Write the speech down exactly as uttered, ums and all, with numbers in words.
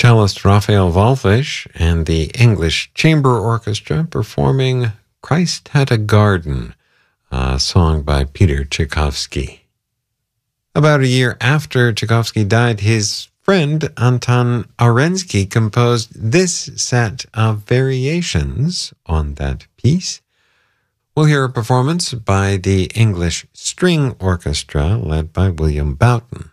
cellist Raphael Wallfisch and the English Chamber Orchestra performing Christ Had a Garden, a song by Peter Tchaikovsky. About a year after Tchaikovsky died, his friend Anton Arensky composed this set of variations on that piece. We'll hear a performance by the English String Orchestra led by William Boughton.